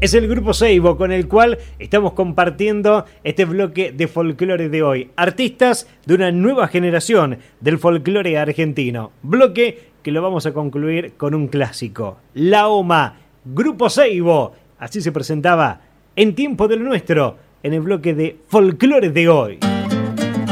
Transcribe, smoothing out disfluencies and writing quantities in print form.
Es el grupo Seibo con el cual estamos compartiendo este bloque de folclore de hoy. Artistas de una nueva generación del folclore argentino. Bloque que lo vamos a concluir con un clásico. La Oma, Grupo Seibo. Así se presentaba en Tiempo del Nuestro, en el bloque de folclore de hoy.